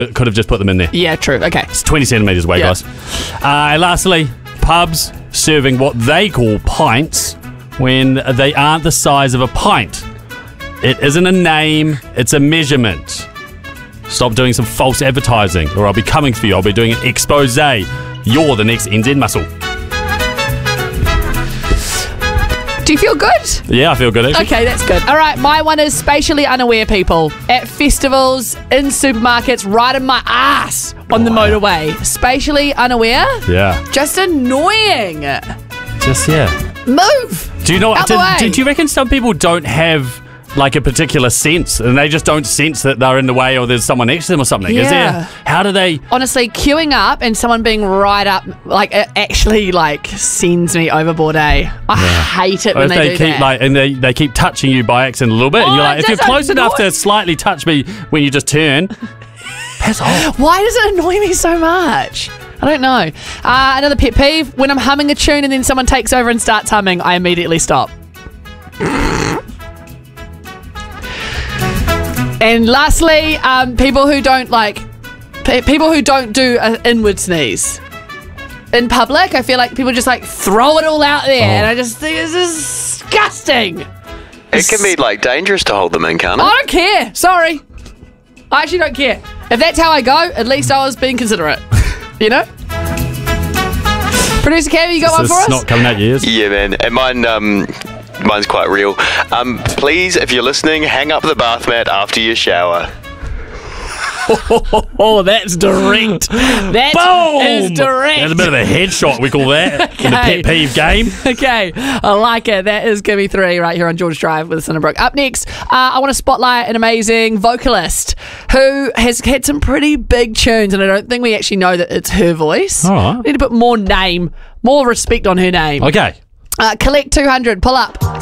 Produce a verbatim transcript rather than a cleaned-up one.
could have just put them in there. Yeah, true. Okay. It's twenty centimetres away, Yeah. guys. Uh, lastly, pubs serving what they call pints when they aren't the size of a pint. It isn't a name, it's a measurement. Stop doing some false advertising, or I'll be coming for you. I'll be doing an expose. You're the next N Z muscle. Do you feel good? Yeah, I feel good, actually. Okay, that's good. All right, my one is spatially unaware people at festivals, in supermarkets, right in my ass on the Wow. motorway. Spatially unaware? Yeah. Just annoying. Just, yeah. Move. Do you know Out the do, way. do, do you reckon some people don't have like a particular sense and they just don't sense that they're in the way or there's someone next to them or something? Is Yeah. there, how do they... Honestly, queuing up and someone being right up, like, it actually, like, sends me overboard, eh? I hate it Or when if they, they, do keep that. like and they, they keep touching you by accident a little bit, and Oh, you're like, if you're that's close enough to annoying. slightly touch me when you just turn, pass off. Why does it annoy me so much? I don't know. Uh, another pet peeve, when I'm humming a tune and then someone takes over and starts humming, I immediately stop. And lastly, um, people who don't like, pe- people who don't do an inward sneeze. In public, I feel like people just like throw it all out there, Oh. and I just think it's disgusting. It can be like dangerous to hold them in, can't it? I don't care. Sorry. I actually don't care. If that's how I go, at least I was being considerate. You know? Producer Cam, you got one It's for us? not coming out your ears. Yeah, man. And mine, um, mine's quite real. Um, please, if you're listening, hang up the bath mat after your shower. Oh, that's direct. That Boom! is direct. That's a bit of a headshot, we call that, in the Okay. pet peeve game. Okay, I like it. That is Gimme Three right here on George Drive with Cinderbrook. Up next, uh, I want to spotlight an amazing vocalist who has had some pretty big tunes, and I don't think we actually know that it's her voice. All right. We need to put more name, more respect on her name. Okay. Uh, collect two hundred, pull up.